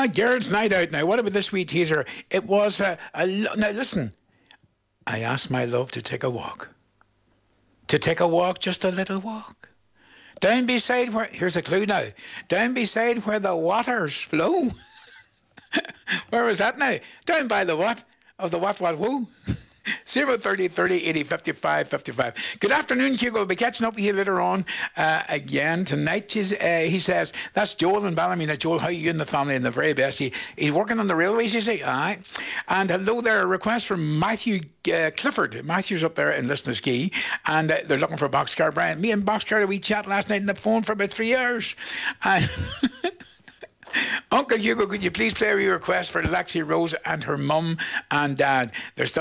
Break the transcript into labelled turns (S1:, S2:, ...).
S1: Girls' Night Out now. What about this wee teaser? It was now listen. I asked my love to take a walk. To take a walk, just a little walk. Down beside where, here's a clue now. Down beside where the waters flow. Where was that now? Down by the what? Of the what, who? 030 30 80 55 55. Good afternoon, Hugo. We'll be catching up with you later on again tonight. He says, that's Joel in Ballymena. Joel, how are you and the family and the very best? He's working on the railways, you say? Aye. And hello there, a request from Matthew Clifford. Matthew's up there in Listeners Key, and they're looking for Boxcar Brian. Me and Boxcar, we chat last night on the phone for about 3 hours. And Uncle Hugo, could you please play your request for Lexi Rose and her mum and dad? They're still